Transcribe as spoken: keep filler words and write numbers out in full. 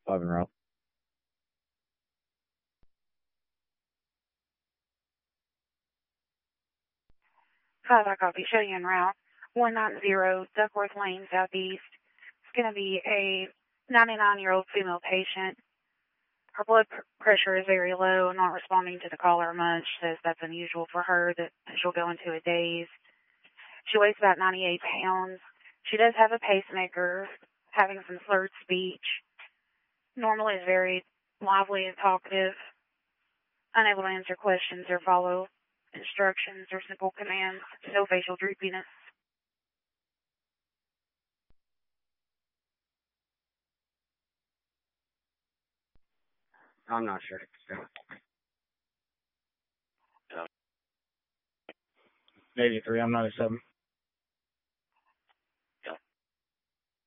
five in a row. Five I copy. Show you en route. one ninety Duckworth Lane, Southeast. It's going to be a ninety-nine-year-old female patient. Her blood pr- pressure is very low, not responding to the caller much. Says that's unusual for her, that she'll go into a daze. She weighs about ninety-eight pounds. She does have a pacemaker, having some slurred speech. Normally is very lively and talkative, unable to answer questions or follow instructions or simple commands. No facial droopiness. I'm not sure. Maybe three. I'm not a seven.